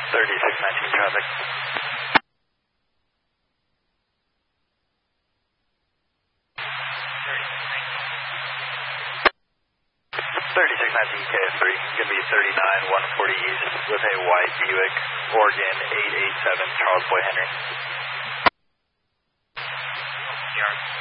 3619 traffic. 3619 KF3, going to be 39 140 East with a white Buick Oregon 887 Charles Boy Henry.